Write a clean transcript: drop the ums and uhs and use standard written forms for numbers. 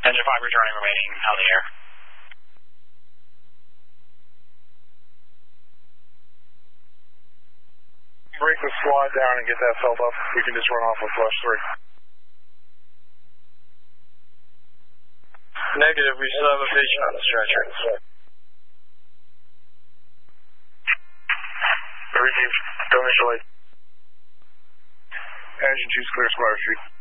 Engine 5 returning remaining on the air. Break the slide down and get that filled up. We can just run off with flush 3. Negative, we still have a patient on the stretcher. Repeat, don't initially. Engine 2's clear Squire Street.